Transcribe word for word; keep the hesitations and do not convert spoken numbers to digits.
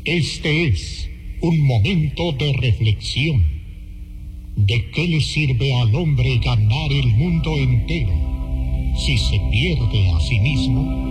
Este es un momento de reflexión. ¿De qué le sirve al hombre ganar el mundo entero si se pierde a sí mismo?